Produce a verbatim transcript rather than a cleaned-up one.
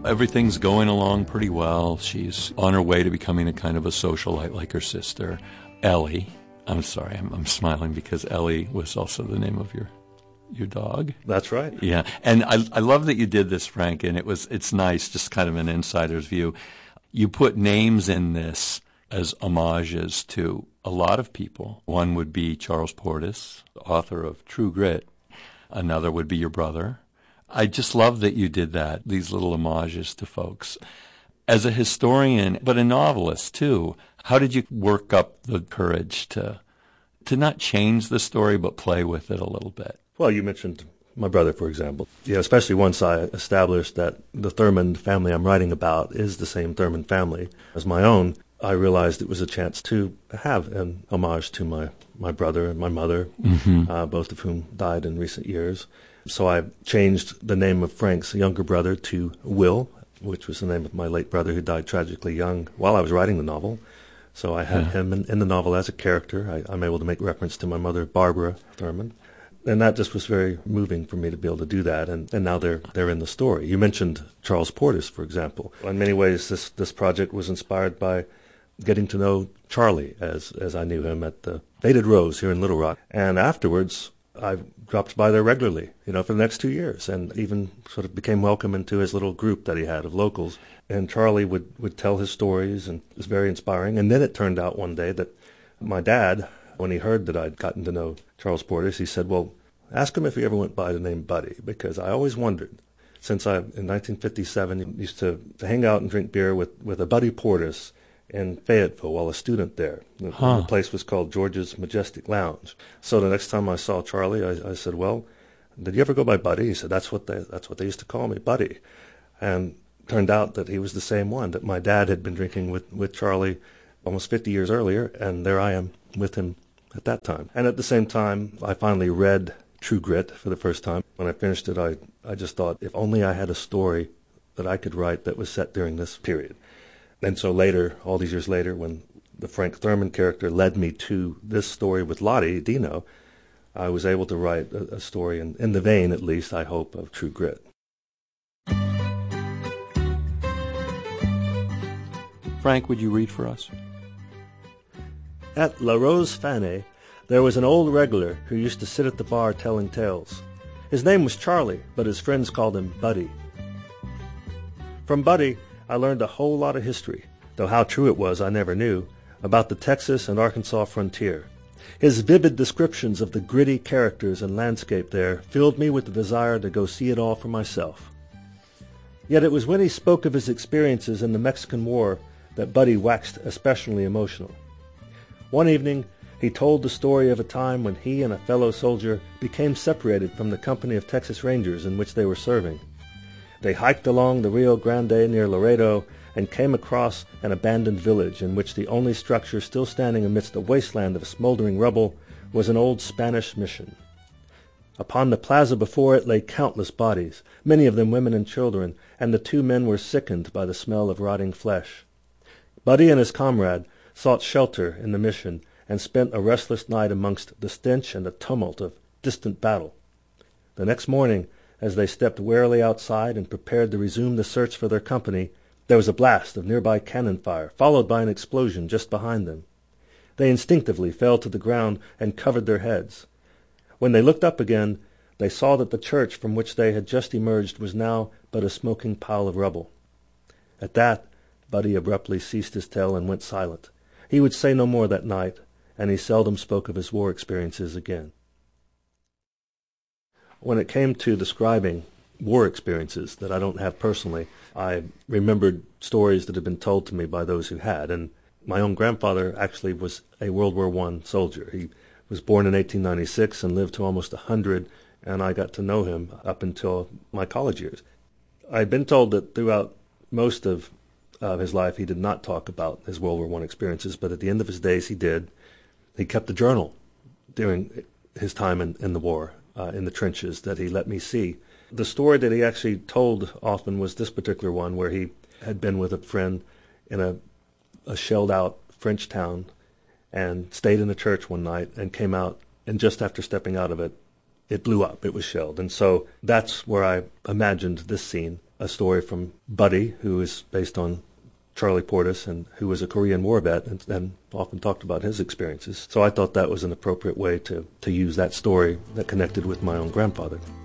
everything's going along pretty well. She's on her way to becoming a kind of a socialite like her sister, Ellie. I'm sorry, I'm, I'm smiling because Ellie was also the name of your your dog. That's right. Yeah, and I I love that you did this, Frank, and it was it's nice, just kind of an insider's view. You put names in this as homages to a lot of people. One would be Charles Portis, author of True Grit. Another would be your brother. I just love that you did that, these little homages to folks. As a historian, but a novelist too, how did you work up the courage to to not change the story but play with it a little bit? Well, you mentioned my brother, for example. Yeah, especially once I established that the Thurmond family I'm writing about is the same Thurmond family as my own, I realized it was a chance to have an homage to my, my brother and my mother, mm-hmm. uh, both of whom died in recent years. So I changed the name of Frank's younger brother to Will, which was the name of my late brother who died tragically young while I was writing the novel. So I had yeah. him in, in the novel as a character. I, I'm able to make reference to my mother, Barbara Thurmond. And that just was very moving for me to be able to do that. And, and now they're they're in the story. You mentioned Charles Portis, for example. In many ways, this, this project was inspired by getting to know Charlie as, as I knew him at the Faded Rose here in Little Rock. And afterwards, I dropped by there regularly, you know, for the next two years and even sort of became welcome into his little group that he had of locals. And Charlie would, would tell his stories, and it was very inspiring. And then it turned out one day that my dad, when he heard that I'd gotten to know Charles Portis, he said, well, ask him if he ever went by the name Buddy, because I always wondered, since I, in nineteen fifty-seven, used to, to hang out and drink beer with, with a Buddy Portis in Fayetteville while a student there. The, huh. the place was called George's Majestic Lounge. So the next time I saw Charlie, I, I said, well, did you ever go by Buddy? He said, that's what they that's what they used to call me, Buddy. And turned out that he was the same one, that my dad had been drinking with, with Charlie almost fifty years earlier, and there I am with him at that time. And at the same time, I finally read True Grit for the first time. When I finished it, I, I just thought, if only I had a story that I could write that was set during this period. And so later, all these years later, when the Frank Thurmond character led me to this story with Lottie Dino, I was able to write a, a story in, in the vein, at least, I hope, of True Grit. Frank, would you read for us? At La Rose Fanée, there was an old regular who used to sit at the bar telling tales. His name was Charlie, but his friends called him Buddy. From Buddy, I learned a whole lot of history, though how true it was I never knew, about the Texas and Arkansas frontier. His vivid descriptions of the gritty characters and landscape there filled me with the desire to go see it all for myself. Yet it was when he spoke of his experiences in the Mexican War that Buddy waxed especially emotional. One evening, he told the story of a time when he and a fellow soldier became separated from the company of Texas Rangers in which they were serving. They hiked along the Rio Grande near Laredo and came across an abandoned village in which the only structure still standing amidst a wasteland of smoldering rubble was an old Spanish mission. Upon the plaza before it lay countless bodies, many of them women and children, and the two men were sickened by the smell of rotting flesh. Buddy and his comrade sought shelter in the mission and spent a restless night amongst the stench and the tumult of distant battle. The next morning, as they stepped warily outside and prepared to resume the search for their company, there was a blast of nearby cannon fire, followed by an explosion just behind them. They instinctively fell to the ground and covered their heads. When they looked up again, they saw that the church from which they had just emerged was now but a smoking pile of rubble. At that, Buddy abruptly ceased his tale and went silent. He would say no more that night, and he seldom spoke of his war experiences again. When it came to describing war experiences that I don't have personally, I remembered stories that had been told to me by those who had, and my own grandfather actually was a World War One soldier. He was born in eighteen ninety-six and lived to almost one hundred, and I got to know him up until my college years. I had been told that throughout most of uh, his life he did not talk about his World War One experiences, but at the end of his days he did. He kept a journal during his time in, in the war, uh, in the trenches, that he let me see. The story that he actually told often was this particular one, where he had been with a friend in a, a shelled-out French town and stayed in a church one night and came out, and just after stepping out of it, it blew up. It was shelled. And so that's where I imagined this scene a story from Buddy, who is based on Charlie Portis, and who was a Korean War vet and, and often talked about his experiences. So I thought that was an appropriate way to, to use that story that connected with my own grandfather.